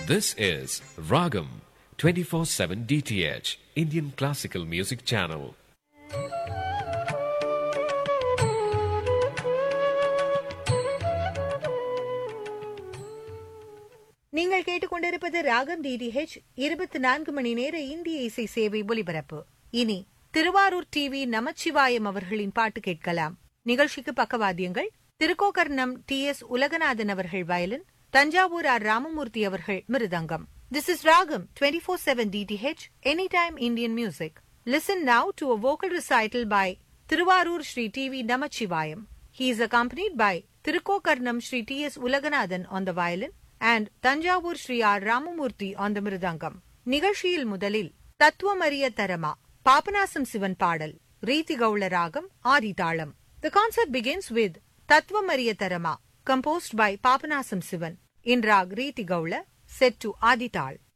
This is Ragam 24/7 DTH Indian Classical Music Channel. நீங்கள் கேட்டுக்கொண்டிருப்பது ராகம் டிடிஹெச் 24 மணி நேர இந்திய இசை சேவை ஒலிபரப்பு. இனி திருவாரூர் டிவி நமச்சிவாயம் அவர்களின் பாட்டு கேட்கலாம். நிகழ்ச்சிக்கு பக்கவாத்தியங்கள் திருக்கோகர்ணம் டி.எஸ். உலகநாதன் அவர்கள் வயலின், தஞ்சாவூர் ஆர். ராமமூர்த்தி அவர்கள் மிருதங்கம். This is Ragam 24/7 DTH Anytime Indian Music. Listen now to a vocal recital by Thiruvarur Sri T.V. Namachivayam. He is accompanied by Thirukokarnam Sri T.S. Ulaganathan on the violin and Tanjavur Sri R. Ramamurthy on the mridangam. நிகழ்ச்சியில் முதலில் தத்துவமரிய தரமா பாபநாசம் சிவன் பாடல், ரீதி கௌள ராகம், ஆதி தாளம். The concert begins with தத்துவமரிய தரமா composed by Papanasam Sivan in rag Riti Gaula set to Adi Tal.